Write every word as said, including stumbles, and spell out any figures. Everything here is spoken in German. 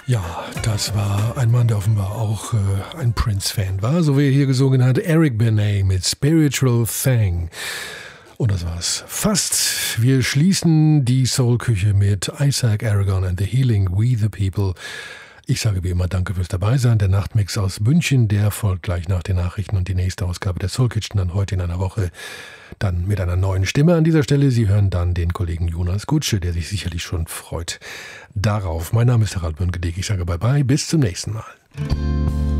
Ja, das war ein Mann, der offenbar auch äh, ein Prince-Fan war, so wie er hier gesungen hat. Eric Benet mit Spiritual Thing. Und das war's fast. Wir schließen die Soul-Küche mit Isaac Aragon and the Healing We the People. Ich sage wie immer danke fürs Dabeisein. Der Nachtmix aus München, der folgt gleich nach den Nachrichten und die nächste Ausgabe der Soul Kitchen dann heute in einer Woche. Dann mit einer neuen Stimme an dieser Stelle. Sie hören dann den Kollegen Jonas Gutsche, der sich sicherlich schon freut darauf. Mein Name ist Harald Bönkedig. Ich sage Bye-bye. Bis zum nächsten Mal.